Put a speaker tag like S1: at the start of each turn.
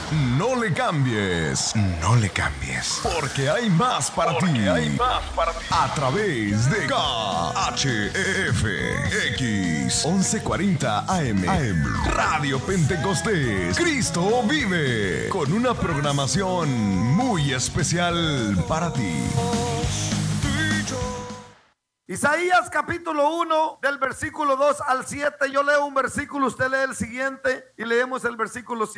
S1: No le cambies. No le cambies. Porque hay más para ti. A través de KHEF X 1140 AM. Radio Pentecostés. Cristo vive. Con una programación muy especial para ti.
S2: Isaías capítulo 1 del versículo 2 al 7. Yo leo un versículo, usted lee el siguiente y leemos el versículo 7.